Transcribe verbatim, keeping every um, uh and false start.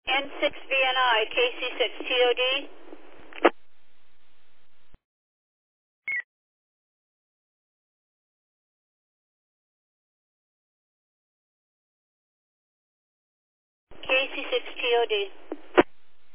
N six V N I, K C six T O D. K C six T O D.